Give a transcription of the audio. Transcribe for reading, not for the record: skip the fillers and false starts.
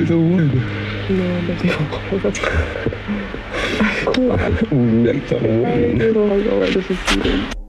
the wood. No, but you cool. That's the wood. I don't know what this is.